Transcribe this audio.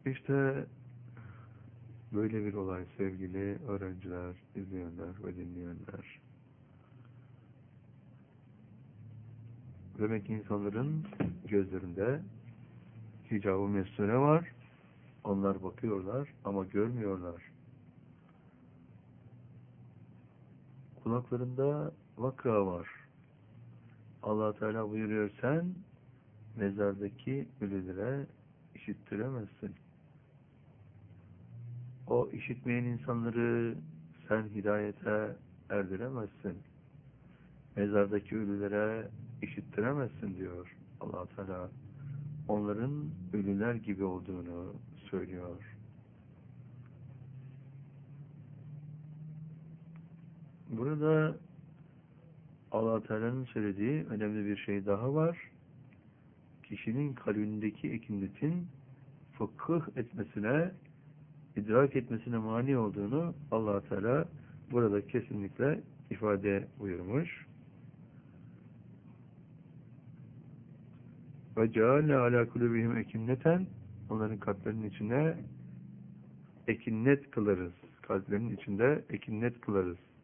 İşte böyle bir olay sevgili öğrenciler, izleyenler ve dinleyenler. Demek ki insanların gözlerinde hicab-ı mesune var. Onlar bakıyorlar ama görmüyorlar. Kulaklarında vakra var. Allah Teala buyuruyor, sen mezardaki ölülere işittiremezsin. O işitmeyen insanları sen hidayete erdiremezsin. Mezardaki ölülere işittiremezsin diyor Allah Teala. Onların ölüler gibi olduğunu söylüyor. Burada Allah Teala'nın söylediği önemli bir şey daha var. Kişinin kalbindeki ekinletin fıkıh etmesine, idrak etmesine mani olduğunu Allah Teala burada kesinlikle ifade buyurmuş. Ve cealne ala kulubihim ekinneten, onların kalplerinin içine ekinnet kılarız. Kalplerinin içinde ekinnet kılarız.